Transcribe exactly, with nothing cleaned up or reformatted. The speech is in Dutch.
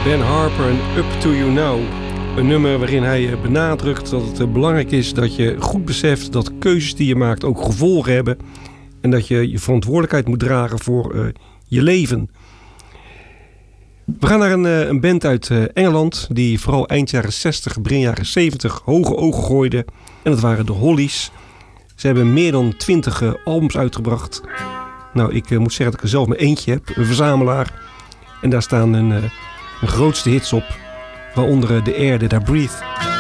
Ben Harper en Up To You Now. Een nummer waarin hij benadrukt dat het belangrijk is dat je goed beseft dat keuzes die je maakt ook gevolgen hebben. En dat je je verantwoordelijkheid moet dragen voor uh, je leven. We gaan naar een, uh, een band uit uh, Engeland die vooral eind jaren zestig, begin jaren zeventig hoge ogen gooide. En dat waren de Hollies. Ze hebben meer dan twintig uh, albums uitgebracht. Nou, ik uh, moet zeggen dat ik er zelf maar eentje heb. Een verzamelaar. En daar staan een, uh, een grootste hits op. Waaronder uh, The Air That I Breathe.